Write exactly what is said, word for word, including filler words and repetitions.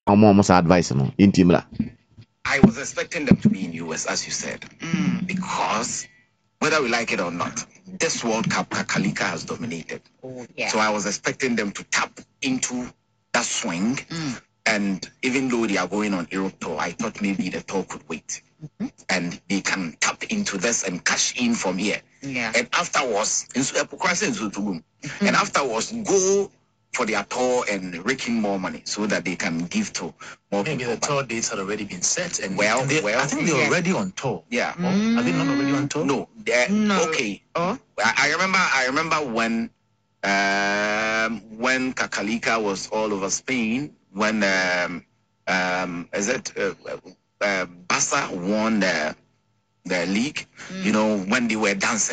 I'm almost advising no intimla. I was expecting them to be in U S, as you said, mm. because whether we like it or not, this World Cup, Kakalika has dominated. Oh, yeah. So I was expecting them to tap into that swing. Mm. And even though they are going on Europe tour, I thought maybe the tour could wait. Mm-hmm. And they can tap into this and cash in from here. Yeah. And afterwards, mm-hmm. and afterwards, go for their tour and rake in more money so that they can give to more maybe people. Maybe the tour dates had already been set. And well, and they, well I think they're yeah. already on tour. Yeah. Mm. Are they not already on tour? No. no. Okay. Oh? I, I remember I remember when um, when Kakalika was all over Spain, when um, um, is it uh, uh, Barca won the the league, mm. you know, when they were dancing.